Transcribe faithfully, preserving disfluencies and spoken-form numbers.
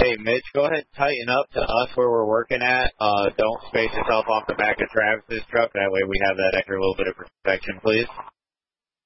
Hey, Mitch, go ahead and tighten up to us where we're working at. Uh, don't space yourself off the back of Travis's truck. That way we have that extra little bit of protection, please.